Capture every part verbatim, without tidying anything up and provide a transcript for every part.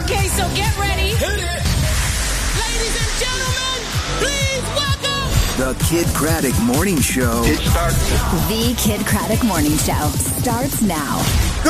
Okay, so get ready. Hit it. Ladies and gentlemen, please welcome The Kid Craddock Morning Show. It starts. The Kid Craddock Morning Show starts now.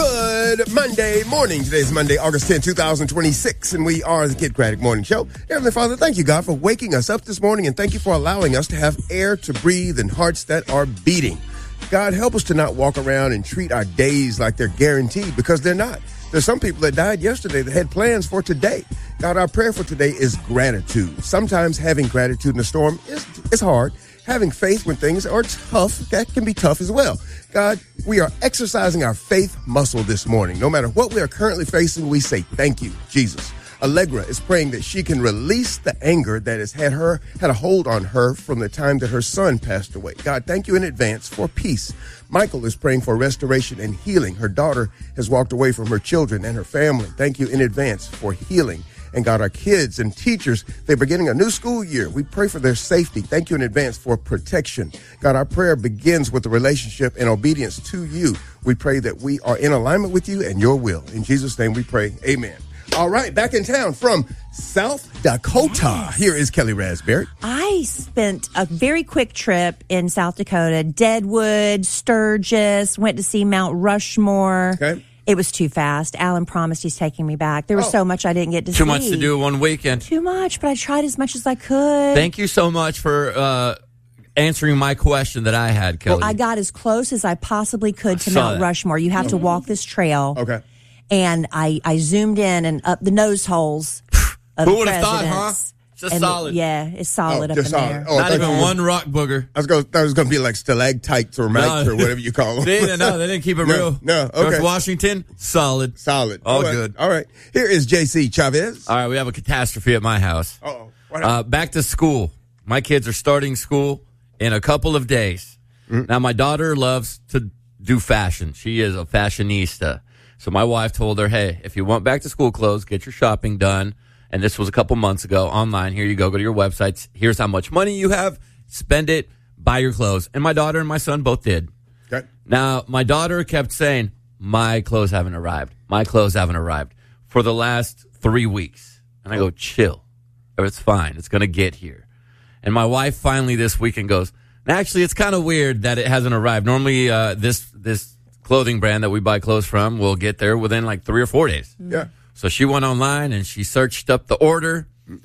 Good Monday morning. Today's Monday, August tenth, twenty twenty-six, and we are the Kid Craddock Morning Show. Heavenly Father, thank you, God, for waking us up this morning, and thank you for allowing us to have air to breathe and hearts that are beating. God, help us to not walk around and treat our days like they're guaranteed, because they're not. There's some people that died yesterday that had plans for today. God, our prayer for today is gratitude. Sometimes having gratitude in a storm is, is hard. Having faith when things are tough, that can be tough as well. God, we are exercising our faith muscle this morning. No matter what we are currently facing, we say thank you, Jesus. Allegra is praying that she can release the anger that has had her had a hold on her from the time that her son passed away. God, thank you in advance for peace. Michael is praying for restoration and healing. Her daughter has walked away from her children and her family. Thank you in advance for healing. And God, our kids and teachers, they're beginning a new school year. We pray for their safety. Thank you in advance for protection. God, our prayer begins with a relationship and obedience to you. We pray that we are in alignment with you and your will. In Jesus' name we pray, amen. All right, back in town from South Dakota. Yes. Here is Kelly Raspberry. I spent a very quick trip in South Dakota, Deadwood, Sturgis, went to see Mount Rushmore. Okay. It was too fast. Alan promised he's taking me back. There was Oh. so much I didn't get to Too see. much to do in one weekend. Too much, but I tried as much as I could. Thank you so much for uh, answering my question that I had, Kelly. Well, I got as close as I possibly could to I saw Mount that. Rushmore. You have to walk this trail. Okay. And I, I zoomed in and up the nose holes of Who the would have thought, huh? presidents. Just And solid. Yeah, it's solid Oh, up just in solid. there. Oh, I Not thought even you- one rock booger. I was going. Thought it was going to be like stalactites or mites No. or whatever you call them. They didn't, no, they didn't keep it No, real. no, okay. North Washington, solid. Solid. All right. good. All right. Here is J C Chavez. All right, we have a catastrophe at my house. Uh-oh. What Uh, happened? back to school. My kids are starting school in a couple of days. Mm-hmm. Now, my daughter loves to do fashion. She is a fashionista. So my wife told her, hey, if you want back to school clothes, get your shopping done. And this was a couple months ago online. Here you go. Go to your websites. Here's how much money you have. Spend it. Buy your clothes. And my daughter and my son both did. Okay. Now, my daughter kept saying, my clothes haven't arrived. My clothes haven't arrived for the last three weeks. And I go, chill. It's fine. It's going to get here. And my wife finally this weekend goes, actually, it's kind of weird that it hasn't arrived. Normally, uh, this this clothing brand that we buy clothes from will get there within like three or four days. Yeah. So she went online and she searched up the order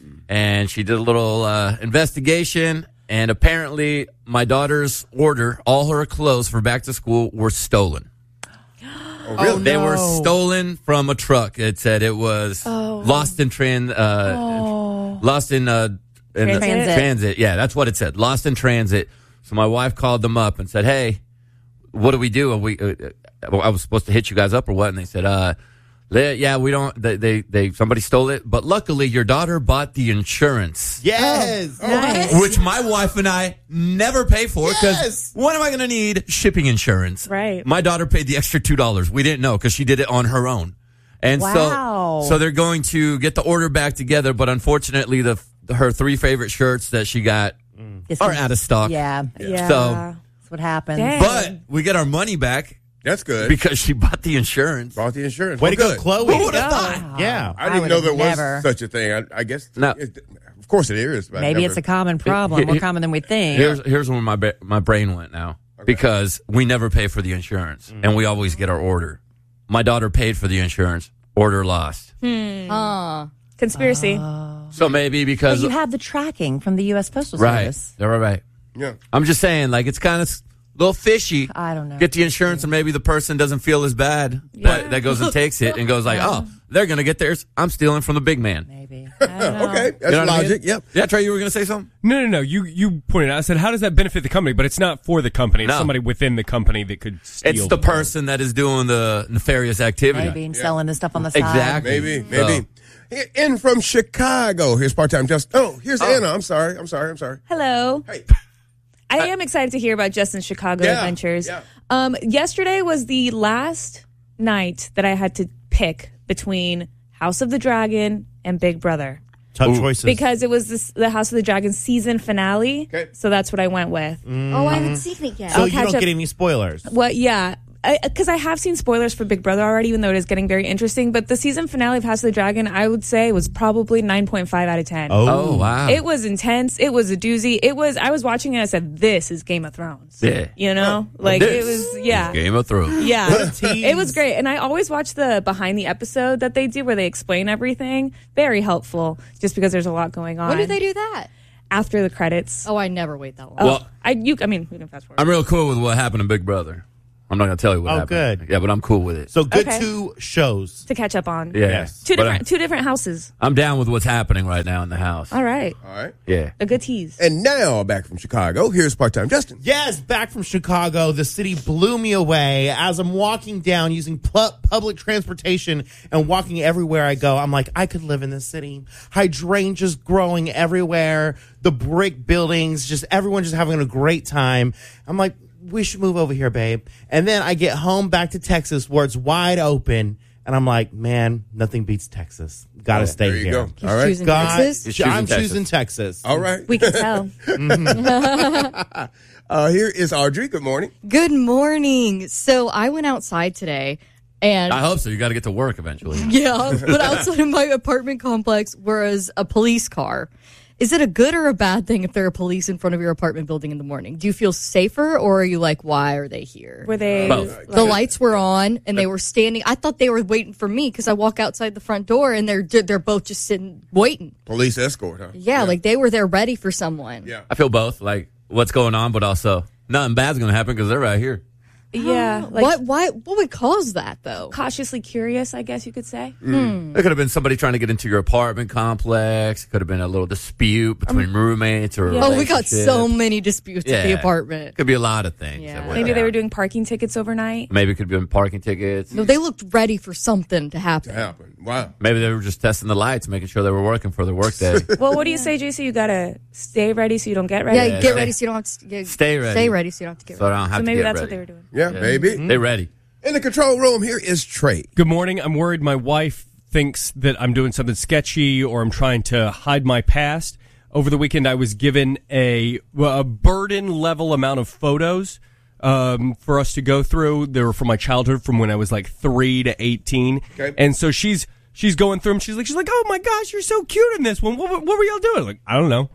and she did a little uh, investigation. And apparently, my daughter's order, all her clothes for back to school were stolen. Oh, really? They were stolen from a truck. It said it was lost in tran, uh, lost in, uh, in the- Transit. transit. Yeah, that's what it said. Lost in transit. So my wife called them up and said, "Hey, what do we do? Are we, uh, uh, I was supposed to hit you guys up or what?" And they said, "Uh, they, yeah, we don't. They, they, they, somebody stole it. But luckily, your daughter bought the insurance." Yes. Nice. Which my wife and I never pay for because Yes. when am I going to need shipping insurance? Right. My daughter paid the extra two dollars. We didn't know because she did it on her own, and Wow. so so they're going to get the order back together. But unfortunately, the her three favorite shirts that she got It's are a- out of stock. Yeah. Yeah. So, That's what happens. Dang. but we get our money back That's good. because she bought the insurance. Bought the insurance. Way Well, to go, good. Chloe. Who would have thought? Yeah. I didn't I know there would've was never. such a thing. I, I guess. No. It, of course it is. But I Maybe never- it's a common problem, more common than we think. Here's here's where my ba- my brain went now because we never pay for the insurance and we always get our order. My daughter paid for the insurance, order lost. Conspiracy. So maybe But because you have the tracking from the U S Postal right, Service. they're right. Yeah. I'm just saying, like it's kind of a little fishy. I don't know. Get the insurance and maybe the person doesn't feel as bad that, that goes and takes it and goes like, oh, they're gonna get theirs. I'm stealing from the big man. Maybe. I don't know. Okay. That's You know what I mean? logic. Yep. Yeah, Trey, you were gonna say something? No, no, no. You you pointed out. I said, how does that benefit the company? But it's not for the company. It's No. somebody within the company that could steal. It's the person that is doing the nefarious activity. Maybe and selling this stuff on the side. Exactly. Maybe. Maybe. Here- In from Chicago. Here's part-time Justin. Oh, here's Anna. I'm sorry. I'm sorry. I'm sorry. Hello. Hey. I am excited to hear about Justin's Chicago Yeah, adventures. yeah. Um, yesterday was the last night that I had to pick between House of the Dragon and Big Brother Tough choices. because it was this, the House of the Dragon season finale. Okay. So that's what I went with. Oh, I haven't seen it yet. so I'll you catch don't up- get any spoilers. What? Yeah. because I, I have seen spoilers for Big Brother already, even though it is getting very interesting. But the season finale of House of the Dragon, I would say, was probably nine point five out of ten. Oh, wow. It was intense. It was a doozy. It was. I was watching it and I said, "This is Game of Thrones." Yeah. You know, like This it was. Yeah. is Game of Thrones. Yeah, it was great. And I always watch the behind the episode that they do where they explain everything. Very helpful, just because there's a lot going on. When did they do that? After the credits. Oh, I never wait that long. Oh, Well- I you. I mean, we can fast forward. I'm real cool with what happened in Big Brother. I'm not going to tell you what Oh, happened. good. Yeah, but I'm cool with it. So good Okay. two shows. to catch up on. Yeah. Yes. Two But different two different houses. I, I'm down with what's happening right now in the house. All right. All right. Yeah. A good tease. And now back from Chicago, here's part-time Justin. Yes, back from Chicago, the city blew me away. As I'm walking down using pu- public transportation and walking everywhere I go, I'm like, I could live in this city. Hydrangeas growing everywhere, the brick buildings, just everyone just having a great time. I'm like, we should move over here, babe. And then I get home back to Texas where it's wide open. And I'm like, man, nothing beats Texas. Gotta stay There you here. go. He's All right. choosing God, Texas? He's choosing I'm Texas. choosing Texas. All right. We can tell. Uh, here is Audrey. Good morning. Good morning. So I went outside today, and I hope so. You got to get to work eventually. yeah, but outside of my apartment complex was a police car. Is it a good or a bad thing if there are police in front of your apartment building in the morning? Do you feel safer, or are you like, why are they here? Were they Both. The lights were on, and they were standing. I thought they were waiting for me because I walk outside the front door, and they're they're both just sitting waiting. Police escort, huh? Yeah, like they were there ready for someone. Yeah. I feel both. Like, what's going on, but also nothing bad's going to happen because they're right here. Yeah. Like what? Why? What would cause that though? cautiously curious, I guess you could say. It could have been somebody trying to get into your apartment complex. It could have been a little dispute between roommates or. a Oh, we got relationship. so many disputes at the Yeah. apartment. Could be a lot of things. Yeah. that went Maybe they down. were doing parking tickets overnight. Maybe it could have been parking tickets. No, they looked ready for something to happen. Happen. Wow. Maybe they were just testing the lights, making sure they were working for their workday. Well, what do you say, J C? You gotta stay ready so you don't get ready. Yeah, Yeah, get stay- ready so you don't have to get, Stay ready. Stay ready so you don't have to get so I ready. don't have So to maybe get that's ready. what they were doing. Yeah, baby. They ready. In the control room, here is Trey. Good morning. I'm worried my wife thinks that I'm doing something sketchy or I'm trying to hide my past. Over the weekend, I was given a, well, a burden level amount of photos um, for us to go through. They were from my childhood, from when I was like three to eighteen. Okay. And so she's she's going through them. She's like, she's like, oh my gosh, you're so cute in this one. What, what, what were y'all doing? Like, I don't know.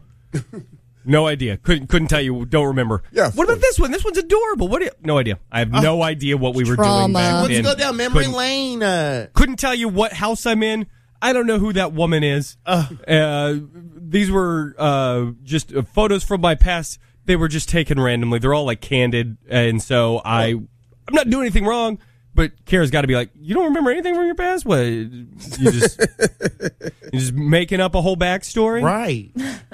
No idea. Couldn't couldn't tell you. Don't remember. Yeah, What about this one? This one's adorable. What? Do you, no idea. I have no idea what we were doing Trauma. back Let's then. go down memory Couldn't- lane. Uh, couldn't tell you what house I'm in. I don't know who that woman is. Uh, these were uh, just uh, photos from my past. They were just taken randomly. They're all like candid, and so I, I'm not doing anything wrong. But Kara's got to be like, you don't remember anything from your past? What? You just, you just making up a whole backstory? right.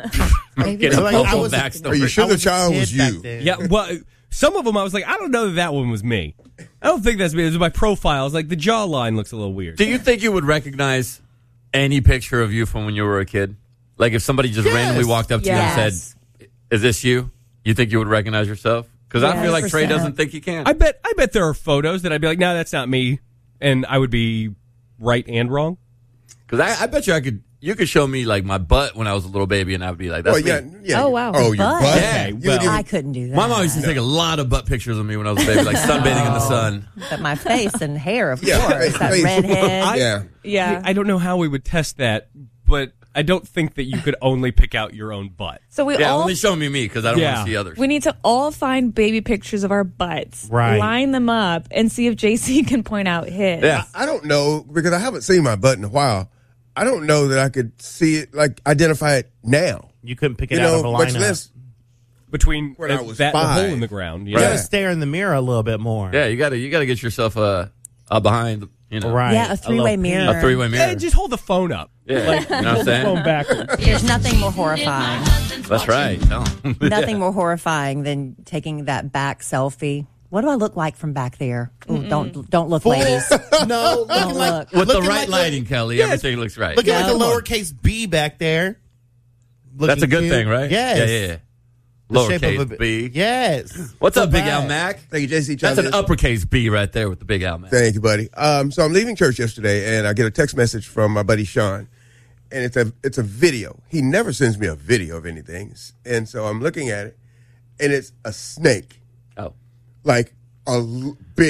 Maybe Get it's a Like, whole I was- backstory. Are you sure I the was a child kid was back you? then. Yeah. Well, some of them I was like, I don't know that that one was me. I don't think that's me. It was my profile. I was like, the jawline looks a little weird. Do you think you would recognize any picture of you from when you were a kid? Like if somebody just Yes. randomly walked up to you and Yes. said, "Is this you?" You think you would recognize yourself? Because I feel like Trey one hundred percent. doesn't think he can. I bet. I bet there are photos that I'd be like, no, that's not me, and I would be right and wrong. Because I, I bet you I could. You could show me like my butt when I was a little baby, and I'd be like, "That's Well, me." yeah, yeah. Oh, wow. Oh, your Butt. butt. Yeah, You would well- even- I couldn't do that. My mom used to take a lot of butt pictures of me when I was a baby, like sunbathing in the sun. But my face and hair, of Yeah, course. That face. redhead. I- yeah. Yeah. I don't know how we would test that, but I don't think that you could only pick out your own butt. So we Yeah, all only show me me because I don't Yeah. want to see others. we need to all find baby pictures of our butts, Right. line them up, and see if J C can point out his. Yeah. I don't know because I haven't seen my butt in a while. I don't know that I could see it, like identify it now. You couldn't pick it You out know, of a much lineup. less. Between When I uh, was that and the five. hole in the ground. You Yeah. gotta stare in the mirror a little bit more. Yeah, you gotta you gotta get yourself a, a behind, you know, Right. Yeah, a three-way little mirror. a three way mirror. Hey, just hold the phone up. yeah, you know what I'm Phone saying? backwards. There's nothing more horrifying. That's right. No. Nothing more horrifying than taking that back selfie. What do I look like from back there? Ooh, don't don't look, ladies. No, looking Don't like look. With the looking right like a- lighting, Kelly, everything looks right. Looking like a No. lowercase b back there. That's a Looking good cute. thing, right? Yes. Yeah, yeah, yeah. The shape of Lowercase a- b. Yes. What's So up, Big bad. Al Mac? Thank you, J C. That's an uppercase B right there with the Big Al Mac. Thank you, buddy. Um, so I'm leaving church yesterday, and I get a text message from my buddy Sean, and it's a it's a video. He never sends me a video of anything, and so I'm looking at it, and it's a snake, Oh. like a l- big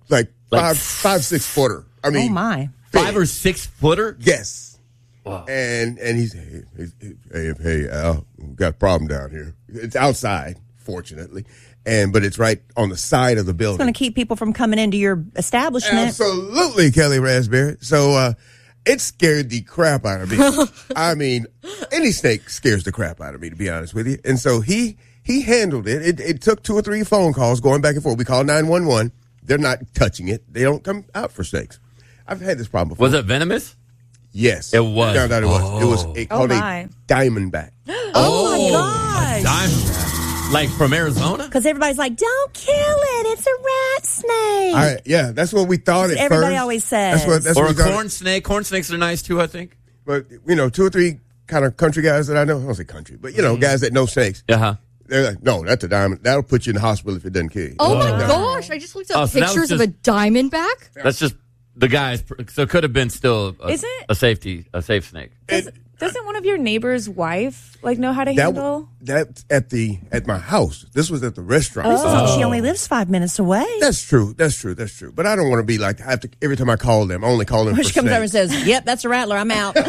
like, Like- five, five, six footer. I Oh mean, my. Five or six footer? yes. Wow. And and he's hey, hey, hey, hey Al, we got a problem down here. It's outside, fortunately, and but it's right on the side of the building. It's going to keep people from coming into your establishment. Absolutely, Kelly Raspberry. So uh, it scared the crap out of me. I mean, any snake scares the crap out of me, to be honest with you. And so he he handled it. It, it took two or three phone calls going back and forth. We called nine one one. They're not touching it. They don't come out for snakes. I've had this problem before. Was it venomous? Yes. It was. Found out it was. Oh. It was a, Oh, called my. a diamondback. Oh, my gosh. Diamondback. Like from Arizona? Because everybody's like, don't kill it. It's a rat snake. I, yeah, that's what we thought at Everybody first. always says. That's what, that's Or what a we thought. corn snake. Corn snakes are nice too, I think. But, you know, two or three kind of country guys that I know, I don't say country, but, you know, guys that know snakes, Uh-huh. they're like, no, that's a diamond. That'll put you in the hospital if it doesn't kill you. Oh my No. gosh! I just looked up Oh, so that was pictures of a just- diamondback. That's just the guys. So it could have been still a, Is it? a safety, a safe snake. Does, doesn't one of your neighbor's wife like know how to That, handle? that at the at my house. This was at the restaurant. This is like she only lives five minutes away. That's true. That's true. That's true. But I don't want to be like, I have to, every time I call them, I only call them for She comes over and snakes. says, yep, that's a rattler. I'm out.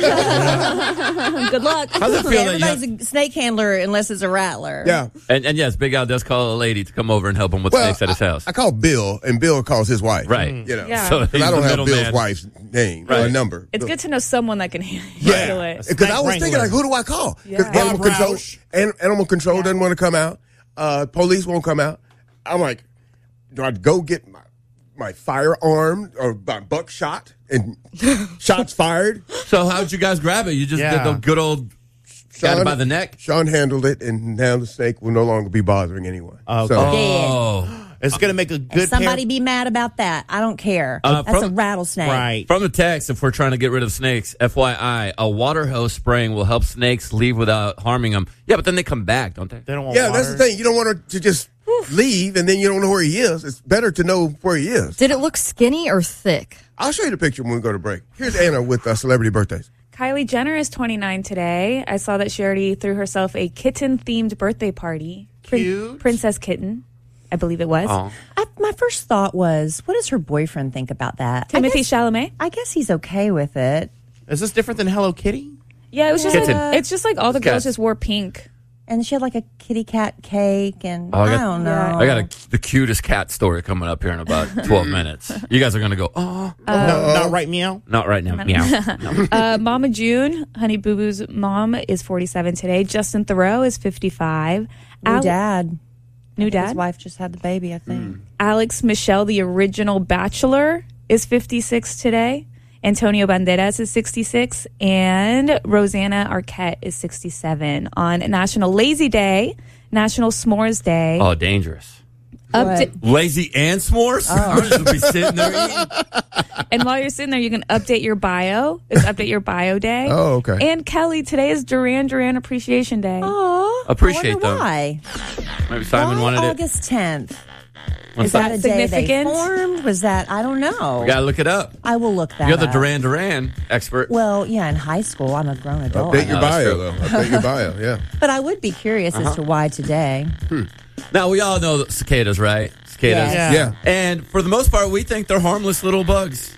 Good luck. How's it feel that you Everybody's a snake handler unless it's a rattler. Yeah. And, and yes, Big Al does call a lady to come over and help him with Well, snakes at his I, house. I call Bill, and Bill calls his wife. Right. You know. Yeah. So 'Cause he's I don't the have Bill's middleman. wife's name or Right. number. It's good to know someone that can handle Yeah, it. because I was Snake thinking, wrangler. like, who do I call? Because Yeah. animal Bob control, Roush. an, animal control doesn't want to come out. Uh, police won't come out. I'm like, do I go get my my firearm or my buckshot and shots fired? So how'd you guys grab it? You just Yeah. did the good old got it by the neck? Sean handled it, and now the snake will no longer be bothering anyone. Okay. So, Oh. It's going to make a good Somebody pair- be mad about that. I don't care. Uh, That's from- a rattlesnake. Right. From the text, if we're trying to get rid of snakes, F Y I, a water hose spraying will help snakes leave without harming them. Yeah, but then they come back, don't they? They don't want yeah, water. that's the thing. You don't want her to just leave, and then you don't know where he is. It's better to know where he is. Did it look skinny or thick? I'll show you the picture when we go to break. Here's Anna with uh, celebrity birthdays. Kylie Jenner is twenty-nine today. I saw that she already threw herself a kitten-themed birthday party. Prin- Cute. Princess Kitten, I believe it was. Oh. I, my first thought was, what does her boyfriend think about that? Timothy I guess, Chalamet. I guess he's okay with it. Is this different than Hello Kitty? Yeah, it was just Kitten. like, it's just like all the Cat. girls just wore pink. And she had like a kitty cat cake, and Oh, I I, got- don't know. Yeah. I got a, the cutest cat story coming up here in about twelve minutes. You guys are going to go, oh, no, not right, meow. not right now. Meow. No. Uh, Mama June, Honey Boo Boo's mom, is forty-seven today. Justin Theroux is fifty-five. New Al- dad. New His dad. wife just had the baby, I think. Alex Michelle, the original Bachelor, is fifty-six today. Antonio Banderas is sixty-six. And Rosanna Arquette is sixty-seven. On National Lazy Day, National S'mores Day. Oh, dangerous. upda- Lazy and s'mores? I'm just going to be sitting there eating. and while you're sitting there, you can update your bio. It's Update Your Bio Day. Oh, okay. And Kelly, today is Duran Duran Appreciation Day. Oh, Appreciate I wonder them. why. Maybe Simon why wanted it. August tenth? What's Is that that? a day they significant? formed? Was that? I don't know. You got to look it up. I will look that You're the up. Duran Duran expert. Well, yeah, in high school, I'm a grown adult. Update your No, that's bio, true. though. Update your bio, yeah. But I would be curious as to why today. Now, we all know that cicadas, right? Cicadas. Yes. Yeah. And for the most part, we think they're harmless little bugs.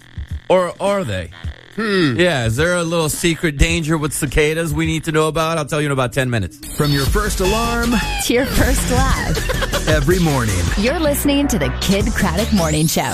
Or are they? Hmm. Yeah, is there a little secret danger with cicadas we need to know about? I'll tell you in about ten minutes. From your first alarm To your first laugh. every morning. You're listening to the Kid Craddock Morning Show.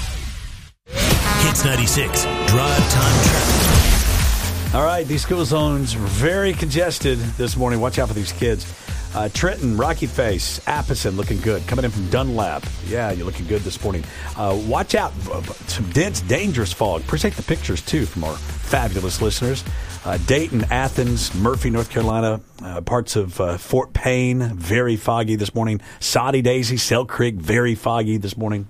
Hits ninety-six. Drive time traffic. All right, these school zones very congested this morning. Watch out for these kids. Uh, Trenton, Rocky Face, Appleton looking good. Coming in from Dunlap. Yeah, you're looking good this morning. Uh, watch out. Some dense, dangerous fog. Appreciate the pictures, too, from our fabulous listeners. Uh, Dayton, Athens, Murphy, North Carolina, uh, parts of uh, Fort Payne, very foggy this morning. Soddy Daisy, Sell Creek, very foggy this morning.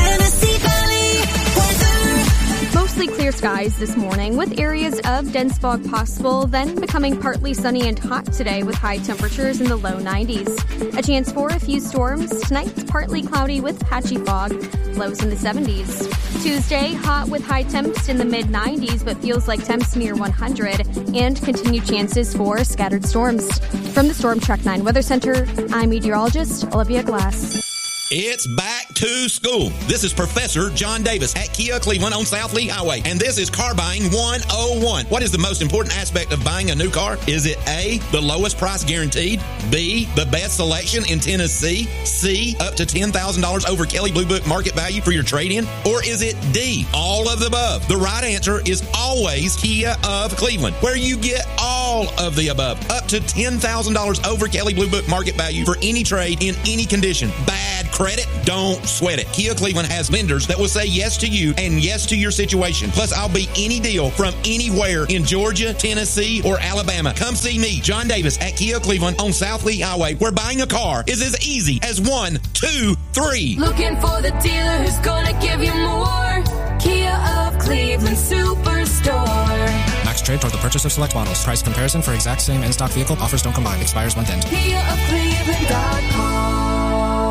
Mostly clear skies this morning with areas of dense fog possible, then becoming partly sunny and hot today with high temperatures in the low nineties. A chance for a few storms. Tonight, partly cloudy with patchy fog, lows in the seventies. Tuesday, hot with high temps in the mid nineties, but feels like temps near one hundred, and continued chances for scattered storms. From the Storm Track nine Weather Center, I'm meteorologist Olivia Glass. It's back to school. This is Professor John Davis at Kia Cleveland on South Lee Highway, and this is Car Buying one oh one. What is the most important aspect of buying a new car? Is it A, the lowest price guaranteed, B, the best selection in Tennessee, C, up to ten thousand dollars over Kelley Blue Book market value for your trade-in, or is it D, all of the above? The right answer is always Kia of Cleveland, where you get all of the above, up to ten thousand dollars over Kelley Blue Book market value for any trade in any condition. Bad credit? Don't sweat it. Kia Cleveland has vendors that will say yes to you and yes to your situation. Plus, I'll beat any deal from anywhere in Georgia, Tennessee, or Alabama. Come see me, John Davis, at Kia Cleveland on South Lee Highway, where buying a car is as easy as one, two, three. Looking for the dealer who's gonna give you more. Kia of Cleveland Superstore. Max trade toward the purchase of select models. Price comparison for exact same in-stock vehicle. Offers don't combine. Expires month end. Kia of Cleveland dot com.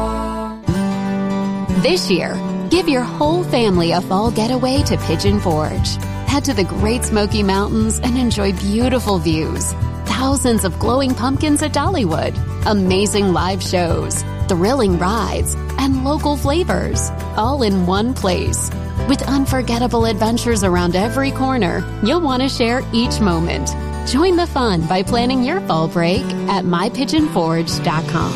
This year, give your whole family a fall getaway to Pigeon Forge. Head to the Great Smoky Mountains and enjoy beautiful views. Thousands of glowing pumpkins at Dollywood, amazing live shows, thrilling rides, and local flavors, all in one place. With unforgettable adventures around every corner, you'll want to share each moment. Join the fun by planning your fall break at my pigeon forge dot com.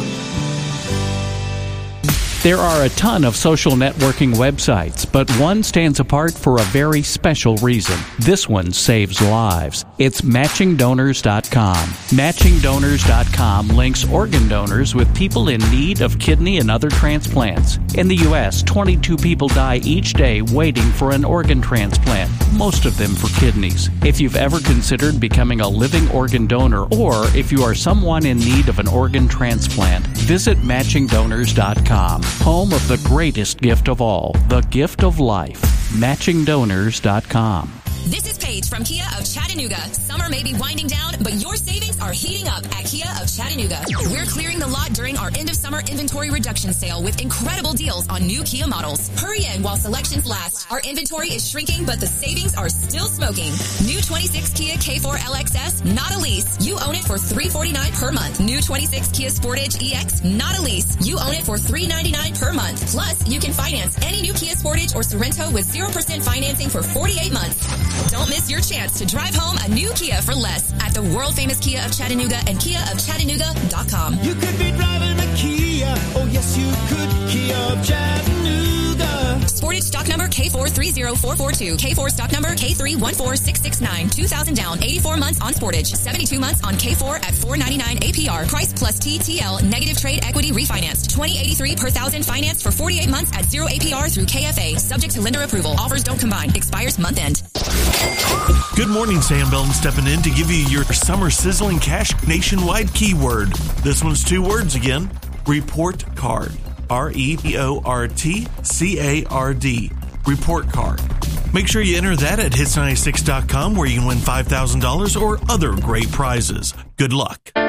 There are a ton of social networking websites, but one stands apart for a very special reason. This one saves lives. It's matching donors dot com. matching donors dot com links organ donors with people in need of kidney and other transplants. In the U S, twenty-two people die each day waiting for an organ transplant, most of them for kidneys. If you've ever considered becoming a living organ donor, or if you are someone in need of an organ transplant, visit matching donors dot com. Home of the greatest gift of all, the gift of life. matching donors dot com. This is Paige from Kia of Chattanooga. Summer may be winding down, but your savings are heating up at Kia of Chattanooga. We're clearing the lot during our end of summer inventory reduction sale with incredible deals on new Kia models. Hurry in while selections last. Our inventory is shrinking, but the savings are still smoking. New twenty-six Kia K four L X S, not a lease. You own it for three hundred forty-nine dollars per month. New twenty-six Kia Sportage E X, not a lease. You own it for three hundred ninety-nine dollars per month. Plus, you can finance any new Kia Sportage or Sorento with zero percent financing for forty-eight months. Don't miss your chance to drive home a new Kia for less at the world-famous Kia of Chattanooga and kia of chattanooga dot com. You could be driving a Kia. Oh, yes, you could. Kia of Chattanooga. Sportage stock number K four three zero four four two. K four stock number K three one four six six nine. two thousand down. eighty-four months on Sportage. seventy-two months on K four at four ninety-nine A P R. Price plus T T L. Negative trade equity refinanced. twenty eighty-three per thousand financed for forty-eight months at zero A P R through K F A. Subject to lender approval. Offers don't combine. Expires month end. Good morning, Sam Belton stepping in to give you your summer sizzling cash nationwide keyword. This one's two words again. Report card. R E P O R T C A R D. Report card. Make sure you enter that at hits ninety-six dot com where you can win five thousand dollars or other great prizes. Good luck.